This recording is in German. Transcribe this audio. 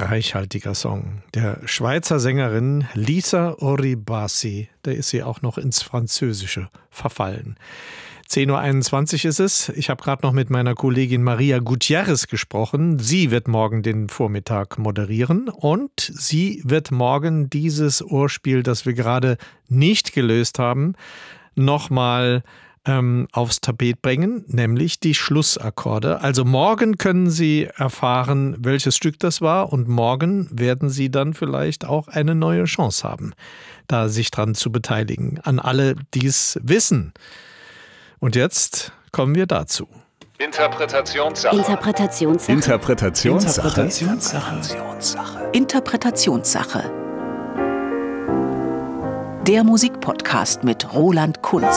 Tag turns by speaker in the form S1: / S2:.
S1: reichhaltiger Song der Schweizer Sängerin Lisa Oribasi. Da ist sie auch noch ins Französische verfallen. 10.21 Uhr ist es. Ich habe gerade noch mit meiner Kollegin Maria Gutierrez gesprochen. Sie wird morgen den Vormittag moderieren und sie wird morgen dieses Ohrspiel, das wir gerade nicht gelöst haben, nochmal aufs Tapet bringen, nämlich die Schlussakkorde. Also morgen können Sie erfahren, welches Stück das war und morgen werden Sie dann vielleicht auch eine neue Chance haben, da sich dran zu beteiligen. An alle, die es wissen. Und jetzt kommen wir dazu.
S2: Interpretationssache.
S3: Interpretationssache.
S2: Interpretationssache.
S4: Interpretationssache. Der Musikpodcast mit Roland Kunz.